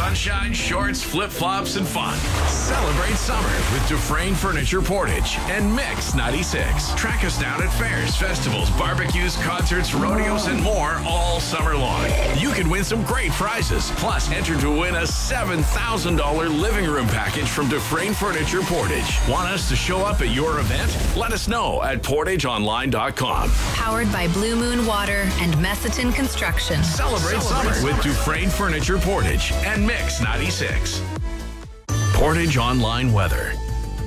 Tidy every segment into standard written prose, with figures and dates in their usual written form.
Sunshine, shorts, flip-flops, and fun. Celebrate summer with Dufresne Furniture Portage and Mix 96. Track us down at fairs, festivals, barbecues, concerts, rodeos, and more all summer long. You can win some great prizes. Plus, enter to win a $7,000 living room package from Dufresne Furniture Portage. Want us to show up at your event? Let us know at portageonline.com. Powered by Blue Moon Water and Messiton Construction. Celebrate summer with Dufresne Furniture Portage and Mix 96. Portage Online weather.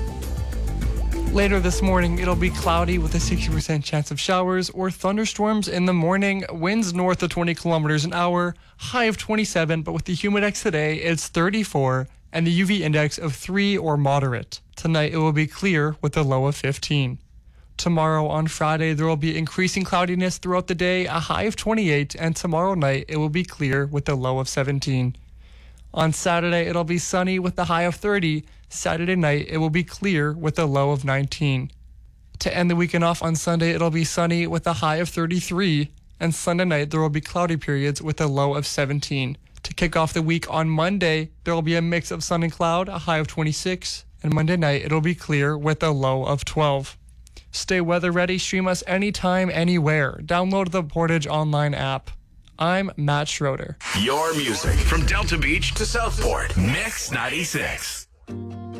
Later this morning, it'll be cloudy with a 60% chance of showers or thunderstorms in the morning. Winds north of 20 kilometers an hour, high of 27, but with the humidex today, it's 34, and the UV index of 3 or moderate. Tonight, it will be clear with a low of 15. Tomorrow on Friday, there will be increasing cloudiness throughout the day, a high of 28, and tomorrow night, it will be clear with a low of 17. On Saturday, it'll be sunny with a high of 30. Saturday night, it will be clear with a low of 19. To end the weekend off on Sunday, it'll be sunny with a high of 33. And Sunday night, there will be cloudy periods with a low of 17. To kick off the week on Monday, there will be a mix of sun and cloud, a high of 26. And Monday night, it'll be clear with a low of 12. Stay weather ready. Stream us anytime, anywhere. Download the Portage Online app. I'm Matt Schroeder. Your music from Delta Beach to Southport. Mix 96.